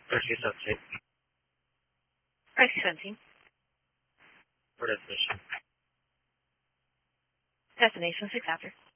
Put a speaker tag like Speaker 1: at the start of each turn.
Speaker 1: Rescue subject.
Speaker 2: Rescue 17.
Speaker 1: For destination.
Speaker 2: Destination 6 after.